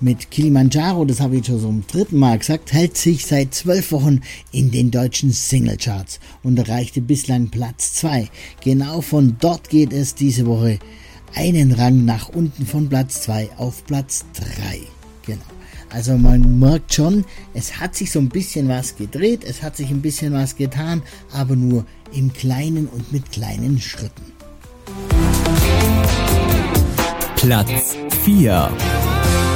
mit Kilimanjaro, das habe ich schon so zum 3. Mal gesagt, hält sich seit 12 Wochen in den deutschen Singlecharts und erreichte bislang Platz 2. Genau von dort geht es diese Woche einen Rang nach unten von Platz 2 auf Platz 3. Genau. Also man merkt schon, es hat sich so ein bisschen was gedreht, es hat sich ein bisschen was getan, aber nur im Kleinen und mit kleinen Schritten. Platz 4.